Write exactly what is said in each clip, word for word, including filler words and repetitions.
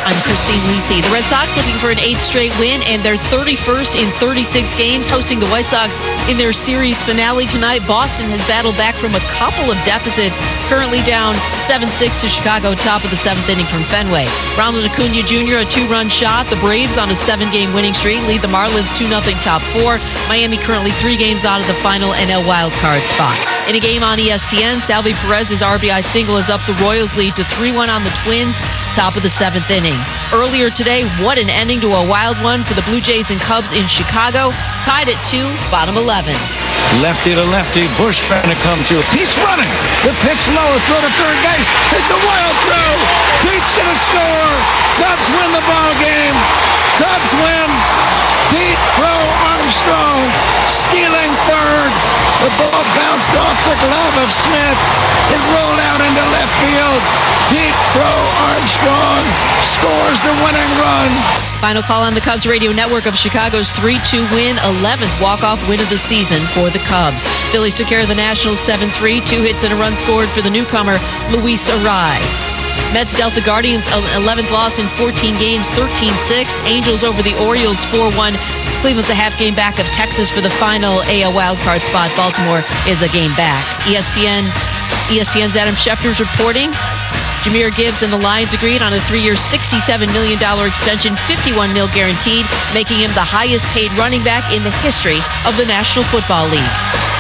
I'm Christine Lisi. The Red Sox looking for an eighth straight win and their thirty-first in thirty-six games, hosting the White Sox in their series finale tonight. Boston has battled back from a couple of deficits, currently down seven six to Chicago, top of the seventh inning from Fenway. Ronald Acuna Junior, a two-run shot. The Braves on a seven-game winning streak lead the Marlins two nothing top four. Miami currently three games out of the final N L wildcard spot. In a game on E S P N, Salvi Perez's R B I single has up the Royals lead to three one on the Twins, top of the seventh inning. Earlier today, what an ending to a wild one for the Blue Jays and Cubs in Chicago, tied at two, bottom eleven. Lefty to lefty, Bush trying to come through. Pete's running. The pitch low, throw to third base. It's a wild throw. Pete's going to score. Cubs win the ball game. Cubs win. Pete Crow Armstrong stealing third. The ball bounced off the glove of Smith. It rolled out into left field. Pete Crow Armstrong scores the winning run. Final call on the Cubs radio network of Chicago's three two win, eleventh walk-off win of the season for the Cubs. Phillies took care of the Nationals seven three, two hits and a run scored for the newcomer, Luis Arraez. Mets dealt the Guardians an eleventh loss in fourteen games, thirteen six. Angels over the Orioles four one. Cleveland's a half game back of Texas for the final A L wildcard spot. Baltimore is a game back. E S P N, E S P N's Adam Schefter's reporting. Jahmyr Gibbs and the Lions agreed on a three-year, sixty-seven million dollars extension, fifty-one mil guaranteed, making him the highest-paid running back in the history of the National Football League.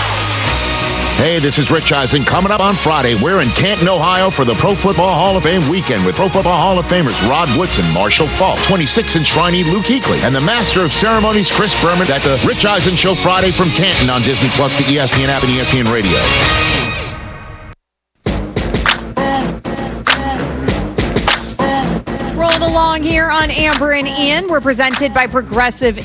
Hey, this is Rich Eisen. Coming up on Friday, we're in Canton, Ohio for the Pro Football Hall of Fame weekend with Pro Football Hall of Famers Rod Woodson, Marshall Faulk, twenty-six enshrinee Luke Kuechly, and the Master of Ceremonies Chris Berman at the Rich Eisen Show Friday from Canton on Disney Plus, the E S P N app, and E S P N Radio. Rolling along here on Amber and Ian. We're presented by Progressive